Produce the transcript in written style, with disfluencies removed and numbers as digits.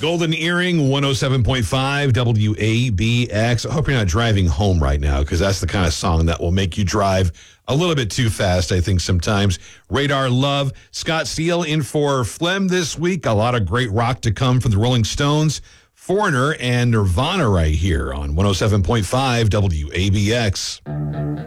Golden Earring, 107.5 WABX. I hope you're not driving home right now, because that's the kind of song that will make you drive a little bit too fast, I think, sometimes. Radar Love. Scott Steele in for Phlegm this week. A lot of great rock to come from the Rolling Stones, Foreigner, and Nirvana right here on 107.5 WABX.